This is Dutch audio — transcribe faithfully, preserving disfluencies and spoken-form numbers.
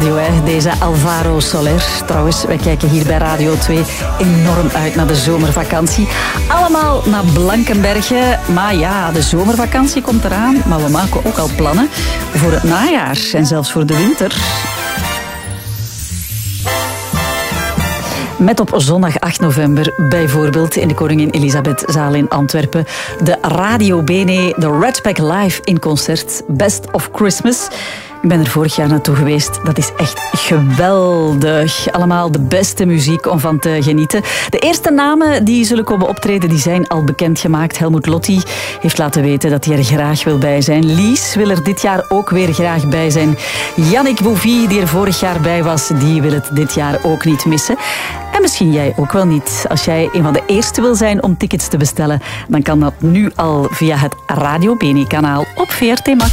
radio, hè? Deze Alvaro Soler. Trouwens, wij kijken hier bij Radio twee enorm uit naar de zomervakantie. Allemaal naar Blankenberge. Maar ja, de zomervakantie komt eraan. Maar we maken ook al plannen voor het najaar en zelfs voor de winter. Met op zondag acht november bijvoorbeeld in de Koningin Elisabethzaal in Antwerpen de Radio Bene, de Redpack Live in concert, Best of Christmas. Ik ben er vorig jaar naartoe geweest. Dat is echt geweldig. Allemaal de beste muziek om van te genieten. De eerste namen die zullen komen optreden, die zijn al bekendgemaakt. Helmut Lotti heeft laten weten dat hij er graag wil bij zijn. Lies wil er dit jaar ook weer graag bij zijn. Yannick Bouvy, die er vorig jaar bij was, die wil het dit jaar ook niet missen. En misschien jij ook wel niet. Als jij een van de eerste wil zijn om tickets te bestellen, dan kan dat nu al via het Radio Bene kanaal op V R T Max.